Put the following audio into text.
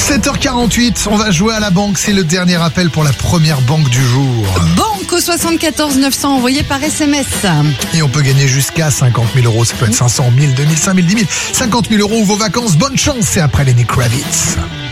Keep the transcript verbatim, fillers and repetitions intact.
sept heures quarante-huit, on va jouer à la banque. C'est le dernier appel pour la première banque du jour. Banque au soixante-quatorze neuf cents envoyé par S M S. Et on peut gagner jusqu'à cinquante mille euros. Ça peut être cinq cent mille, deux mille, cinq mille, dix mille, cinquante mille euros ou vos vacances. Bonne chance, c'est après Lenny Kravitz.